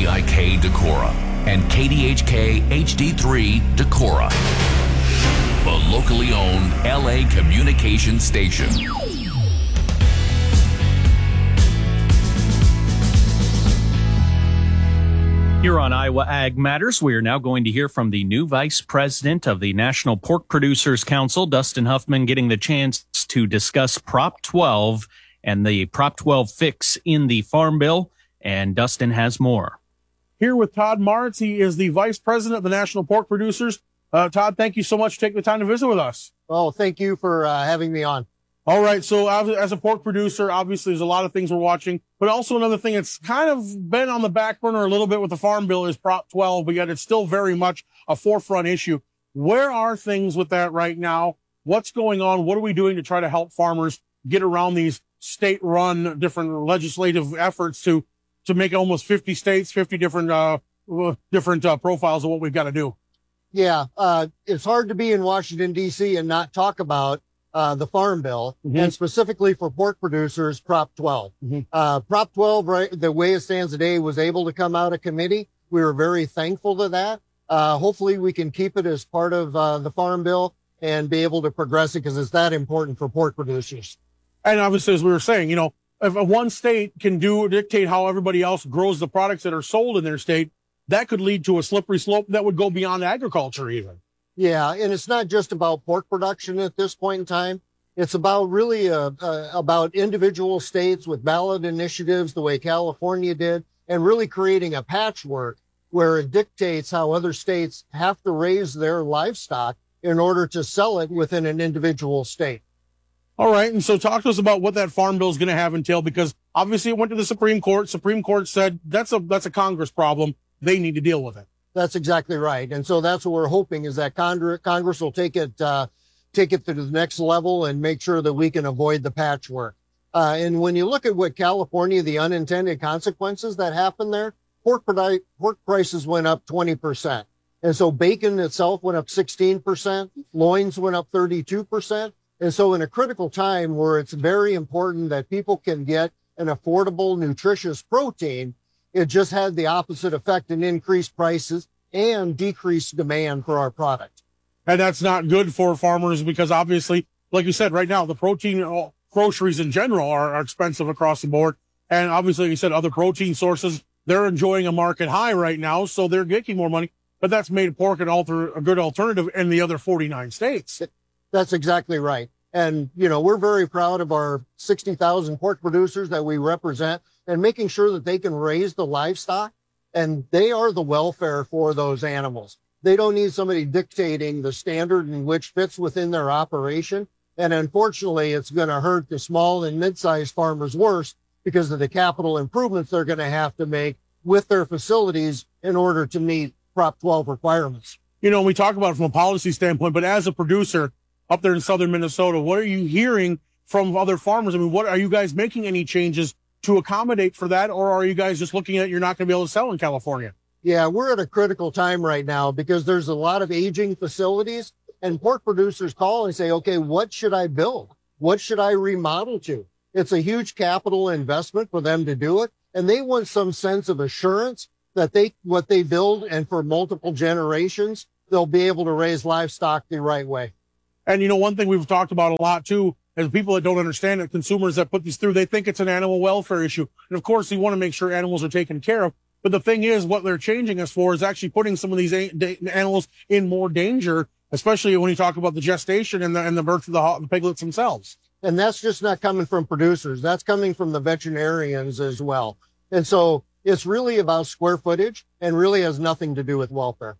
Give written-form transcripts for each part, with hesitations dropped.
WPIK Decorah and KDHK HD3 Decorah, the locally owned LA communication station. Here on Iowa Ag Matters, we are now going to hear from the new Vice President of the National Pork Producers Council, Dustin Huffman, getting the chance to discuss Prop 12 and the Prop 12 fix in the Farm Bill. And Dustin has more. Here with Todd Martz. He is the Vice President of the National Pork Producers. Todd, thank you so much for taking the time to visit with us. Oh, thank you for having me on. All right. So as a pork producer, obviously there's a lot of things we're watching, but also another thing that's kind of been on the back burner a little bit with the Farm Bill is Prop 12, but yet it's still very much a forefront issue. Where are things with that right now? What's going on? What are we doing to try to help farmers get around these state-run different legislative efforts to make almost 50 states, 50 different profiles of what we've got to do? Yeah. It's hard to be in Washington, D.C. and not talk about the Farm Bill, and specifically for pork producers, Prop 12. Prop 12, right, the way it stands today, was able to come out of committee. We were very thankful to that. Hopefully we can keep it as part of the Farm Bill and be able to progress it because it's that important for pork producers. And obviously, as we were saying, you know, if one state can dictate how everybody else grows the products that are sold in their state, that could lead to a slippery slope that would go beyond agriculture even. Yeah, and it's not just about pork production at this point in time. It's about really about individual states with ballot initiatives the way California did, and really creating a patchwork where it dictates how other states have to raise their livestock in order to sell it within an individual state. All right, and so talk to us about what that Farm Bill is going to have entail, because obviously it went to the Supreme Court. Supreme Court said that's a Congress problem. They need to deal with it. That's exactly right. And so that's what we're hoping is that Congress will take it to the next level and make sure that we can avoid the patchwork. And when you look at what California, the unintended consequences that happened there, pork prices went up 20%. And so bacon itself went up 16%. Loins went up 32%. And so in a critical time where it's very important that people can get an affordable, nutritious protein, it just had the opposite effect and increased prices and decreased demand for our product. And that's not good for farmers because obviously, like you said, right now, the protein groceries in general are expensive across the board. And obviously, like you said, other protein sources, they're enjoying a market high right now, so they're making more money. But that's made pork a good alternative in the other 49 states. That's exactly right. And, you know, we're very proud of our 60,000 pork producers that we represent and making sure that they can raise the livestock, and they are the welfare for those animals. They don't need somebody dictating the standard in which fits within their operation. And unfortunately, it's going to hurt the small and mid-sized farmers worse because of the capital improvements they're going to have to make with their facilities in order to meet Prop 12 requirements. You know, we talk about it from a policy standpoint, but as a producer up there in southern Minnesota, what are you hearing from other farmers? I mean, what are you guys making any changes to accommodate for that? Or are you guys just looking at you're not going to be able to sell in California? Yeah, we're at a critical time right now because there's a lot of aging facilities and pork producers call and say, okay, what should I build? What should I remodel to? It's a huge capital investment for them to do it. And they want some sense of assurance that what they build and for multiple generations, they'll be able to raise livestock the right way. And, you know, one thing we've talked about a lot, too, is people that don't understand it, consumers that put these through, they think it's an animal welfare issue. And, of course, you want to make sure animals are taken care of. But the thing is, what they're changing us for is actually putting some of these animals in more danger, especially when you talk about the gestation and the birth of the piglets themselves. And that's just not coming from producers. That's coming from the veterinarians as well. And so it's really about square footage and really has nothing to do with welfare.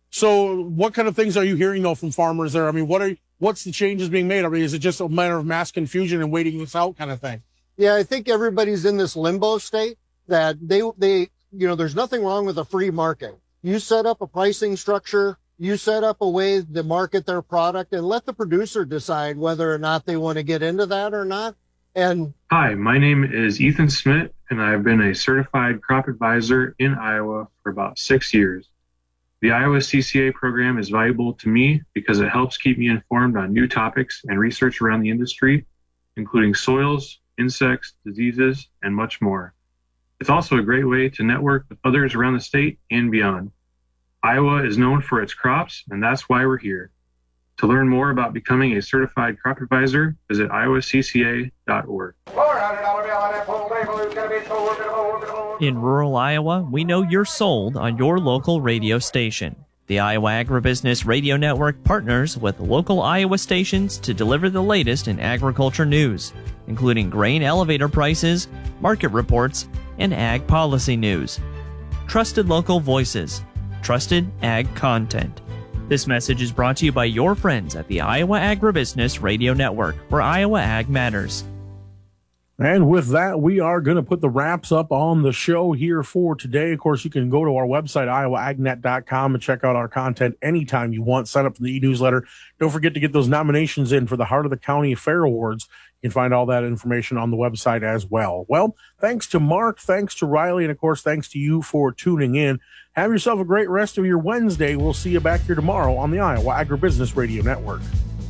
So what kind of things are you hearing, though, from farmers there? I mean, what's the changes being made? I mean, is it just a matter of mass confusion and waiting this out kind of thing? Yeah, I think everybody's in this limbo state that they, you know, there's nothing wrong with a free market. You set up a pricing structure, you set up a way to market their product and let the producer decide whether or not they want to get into that or not. And hi, my name is Ethan Smith, and I've been a certified crop advisor in Iowa for about 6 years. The Iowa CCA program is valuable to me because it helps keep me informed on new topics and research around the industry, including soils, insects, diseases, and much more. It's also a great way to network with others around the state and beyond. Iowa is known for its crops, and that's why we're here. To learn more about becoming a certified crop advisor, visit iowacca.org. In rural Iowa, we know you're sold on your local radio station. The Iowa Agribusiness Radio Network partners with local Iowa stations to deliver the latest in agriculture news, including grain elevator prices, market reports, and ag policy news. Trusted local voices, trusted ag content. This message is brought to you by your friends at the Iowa Agribusiness Radio Network, where Iowa Ag matters. And with that, we are going to put the wraps up on the show here for today. Of course, you can go to our website, iowaagnet.com, and check out our content anytime you want. Sign up for the e-newsletter. Don't forget to get those nominations in for the Heart of the County Fair Awards. You can find all that information on the website as well. Well, thanks to Mark, thanks to Riley, and of course, thanks to you for tuning in. Have yourself a great rest of your Wednesday. We'll see you back here tomorrow on the Iowa Agribusiness Radio Network.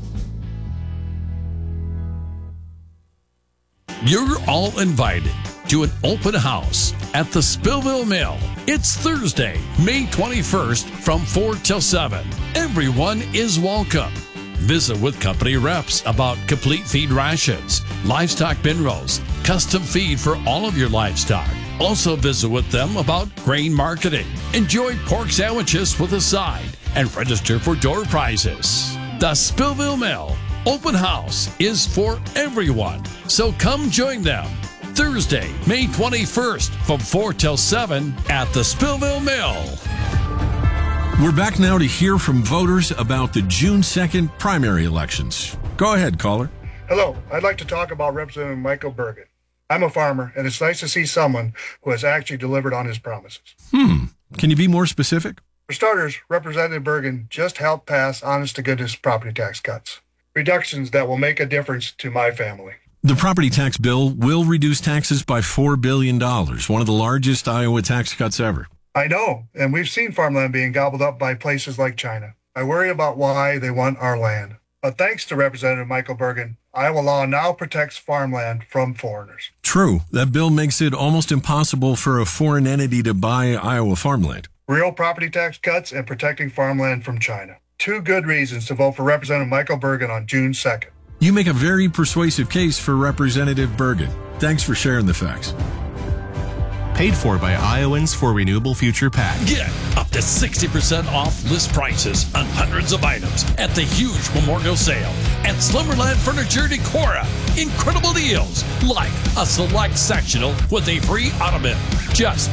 You're all invited to an open house at the Spillville Mill. It's Thursday, May 21st from 4 till 7. Everyone is welcome. Visit with company reps about complete feed rations, livestock bin rolls, custom feed for all of your livestock. Also visit with them about grain marketing. Enjoy pork sandwiches with a side and register for door prizes. The Spillville Mill Open House is for everyone, so come join them. Thursday, May 21st from 4 till 7 at the Spillville Mill. We're back now to hear from voters about the June 2nd primary elections. Go ahead, caller. Hello, I'd like to talk about Representative Michael Bergen. I'm a farmer, and it's nice to see someone who has actually delivered on his promises. Can you be more specific? For starters, Representative Bergen just helped pass honest-to-goodness property tax cuts. Reductions that will make a difference to my family. The property tax bill will reduce taxes by $4 billion, one of the largest Iowa tax cuts ever. I know, and we've seen farmland being gobbled up by places like China. I worry about why they want our land. But thanks to Representative Michael Bergen, Iowa law now protects farmland from foreigners. True, that bill makes it almost impossible for a foreign entity to buy Iowa farmland. Real property tax cuts and protecting farmland from China. Two good reasons to vote for Representative Michael Bergen on June 2nd. You make a very persuasive case for Representative Bergen. Thanks for sharing the facts. Paid for by Iowans for Renewable Future PAC. Get up to 60% off list prices on hundreds of items at the huge memorial sale at Slumberland Furniture Decorah. Incredible deals like a select sectional with a free ottoman, just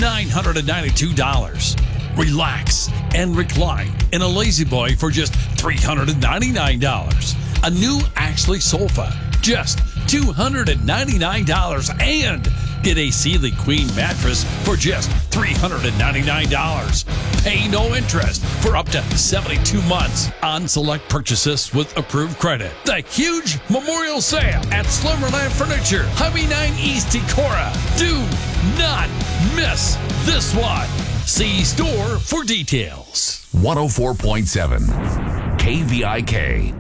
$992. Relax and recline in a Lazy Boy for just $399. A new Ashley sofa, just $299. And get a Sealy Queen mattress for just $399. Pay no interest for up to 72 months on select purchases with approved credit. The huge memorial sale at Slumberland Furniture, Highway 9 East Decorah. Do not miss this one. See store for details. 104.7 KVIK,